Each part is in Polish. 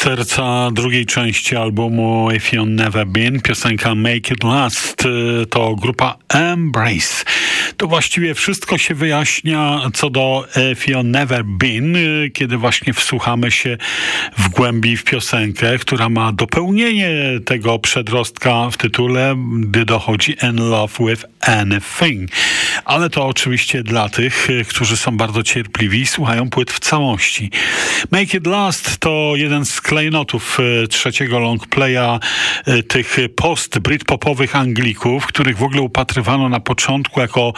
serca drugiej części albumu If You've Never Been, piosenka Make It Last, to grupa Embrace. To właściwie wszystko się wyjaśnia co do If You've Never Been, kiedy właśnie wsłuchamy się w głębi w piosenkę, która ma dopełnienie tego przedrostka w tytule, gdy dochodzi In Love With Anything. Ale to oczywiście dla tych, którzy są bardzo cierpliwi i słuchają płyt w całości. Make It Last to jeden z klejnotów trzeciego longplaya tych post-britpopowych Anglików, których w ogóle upatrywano na początku jako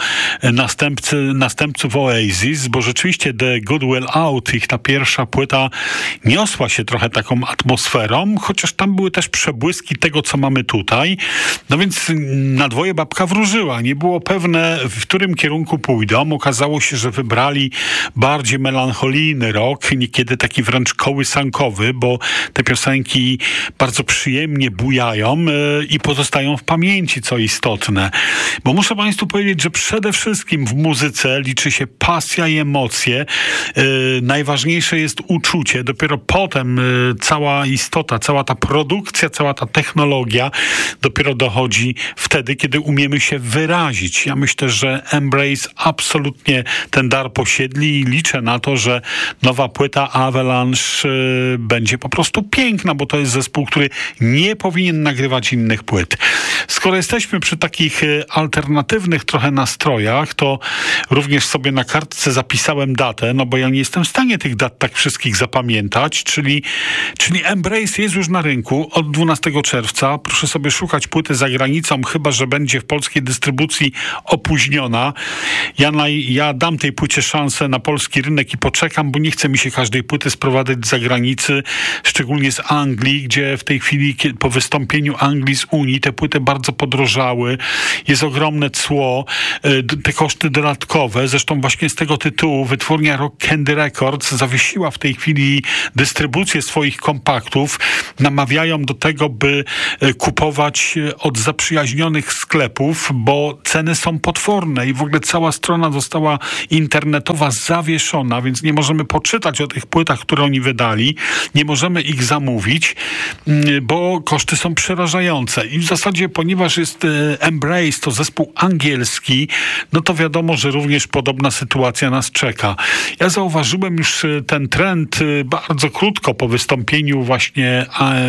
następców Oasis, bo rzeczywiście The Good Will Out, ich ta pierwsza płyta, niosła się trochę taką atmosferą, chociaż tam były też przebłyski tego, co mamy tutaj. No więc na dwoje babka wróżyła. Nie było pewne, w którym kierunku pójdą. Okazało się, że wybrali bardziej melancholijny rock, niekiedy taki wręcz kołysankowy, bo te piosenki bardzo przyjemnie bujają i pozostają w pamięci, co istotne. Bo muszę Państwu powiedzieć, że przede wszystkim w muzyce liczy się pasja i emocje. Najważniejsze jest uczucie. Dopiero potem cała istota, cała ta produkcja, cała ta technologia dopiero dochodzi wtedy, kiedy umiemy się wyrazić. Ja myślę, że Embrace absolutnie ten dar posiedli i liczę na to, że nowa płyta Avalanche będzie po prostu piękna, bo to jest zespół, który nie powinien nagrywać innych płyt. Skoro jesteśmy przy takich alternatywnych trochę nastrojach, to również sobie na kartce zapisałem datę, no bo ja nie jestem w stanie tych dat tak wszystkich zapamiętać, czyli Embrace jest już na rynku od 12 czerwca. Proszę sobie szukać płyty za granicą, chyba że będzie w polskiej dystrybucji opóźniona. Ja dam tej płycie szansę na polski rynek i poczekam, bo nie chce mi się każdej płyty sprowadzać z zagranicy, szczególnie z Anglii, gdzie w tej chwili po wystąpieniu Anglii z Unii te płyty bardzo podrożały. Jest ogromne cło, te koszty dodatkowe. Zresztą właśnie z tego tytułu wytwórnia Rock Candy Records zawiesiła w tej chwili dystrybucję swoich kompaktów. Namawiają do tego, by kupować od zaprzyjaźnionych sklepów, bo ceny są potworne i w ogóle cała strona została internetowa zawieszona, więc nie możemy poczytać o tych płytach, które oni wydali. Nie możemy ich zamówić, bo koszty są przerażające. I w zasadzie, ponieważ jest Embrace, to zespół angielski, no to wiadomo, że również podobna sytuacja nas czeka. Ja zauważyłem już ten trend bardzo krótko po wystąpieniu właśnie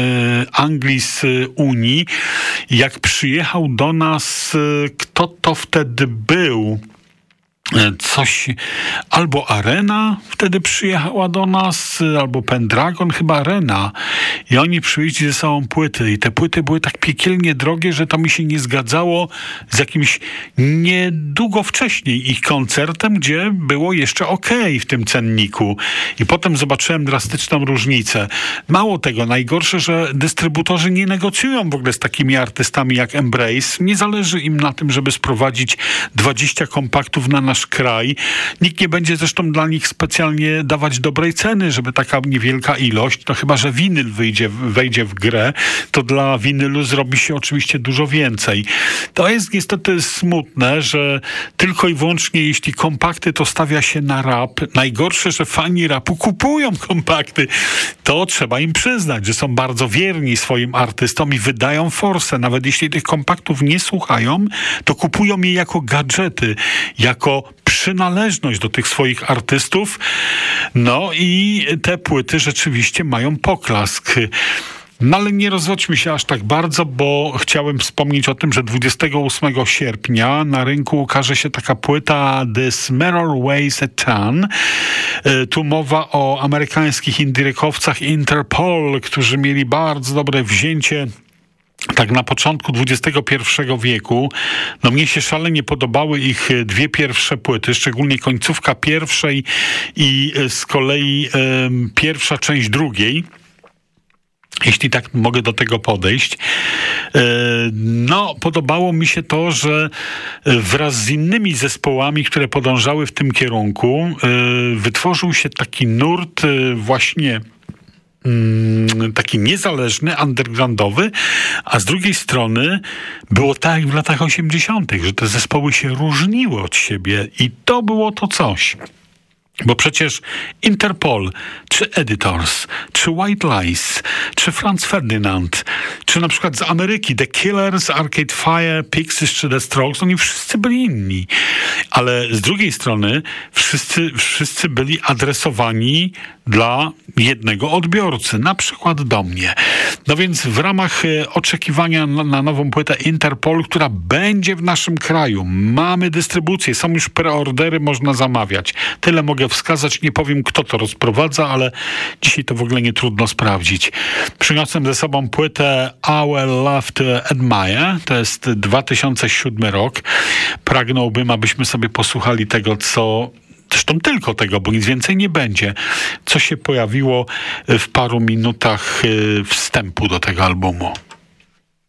Anglii z Unii. Jak przyjechał do nas, kto to wtedy był? Albo Arena wtedy przyjechała do nas, albo Pendragon, chyba Arena. I oni przywieźli ze sobą płyty. I te płyty były tak piekielnie drogie, że to mi się nie zgadzało z jakimś niedługo wcześniej ich koncertem, gdzie było jeszcze okej w tym cenniku. I potem zobaczyłem drastyczną różnicę. Mało tego, najgorsze, że dystrybutorzy nie negocjują w ogóle z takimi artystami jak Embrace. Nie zależy im na tym, żeby sprowadzić 20 kompaktów na nasz kraj. Nikt nie będzie zresztą dla nich specjalnie dawać dobrej ceny, żeby taka niewielka ilość, no chyba że winyl wejdzie w grę, to dla winylu zrobi się oczywiście dużo więcej. To jest niestety smutne, że tylko i wyłącznie jeśli kompakty, to stawia się na rap. Najgorsze, że fani rapu kupują kompakty. To trzeba im przyznać, że są bardzo wierni swoim artystom i wydają forsę. Nawet jeśli tych kompaktów nie słuchają, to kupują je jako gadżety, jako przynależność do tych swoich artystów. No i te płyty rzeczywiście mają poklask. No ale nie rozwodźmy się aż tak bardzo, bo chciałem wspomnieć o tym, że 28 sierpnia na rynku ukaże się taka płyta This Mirror Weighs a Ton. Tu mowa o amerykańskich indyrykowcach Interpol, którzy mieli bardzo dobre wzięcie tak na początku XXI wieku. No mnie się szalenie podobały ich dwie pierwsze płyty, szczególnie końcówka pierwszej i z kolei pierwsza część drugiej. Jeśli tak mogę do tego podejść. No, podobało mi się to, że wraz z innymi zespołami, które podążały w tym kierunku, wytworzył się taki nurt właśnie taki niezależny, undergroundowy, a z drugiej strony było tak jak w latach 80., że te zespoły się różniły od siebie i to było to coś. Bo przecież Interpol, czy Editors, czy White Lies, czy Franz Ferdinand, czy na przykład z Ameryki The Killers, Arcade Fire, Pixies czy The Strokes, oni wszyscy byli inni. Ale z drugiej strony wszyscy byli adresowani dla jednego odbiorcy, na przykład do mnie. No więc w ramach oczekiwania na nową płytę Interpol, która będzie w naszym kraju, mamy dystrybucję, są już preordery, można zamawiać. Tyle mogę wskazać, nie powiem kto to rozprowadza, ale dzisiaj to w ogóle nie trudno sprawdzić. Przyniosłem ze sobą płytę I Will Love to Admire, to jest 2007 rok. Pragnąłbym, abyśmy sobie posłuchali tego, zresztą tylko tego, bo nic więcej nie będzie, co się pojawiło w paru minutach wstępu do tego albumu.